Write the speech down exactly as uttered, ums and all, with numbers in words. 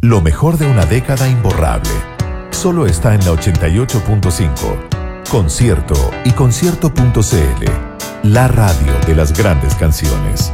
Lo mejor de una década imborrable. Solo está en la ochenta y ocho punto cinco. Concierto y concierto punto c l. La radio de las grandes canciones.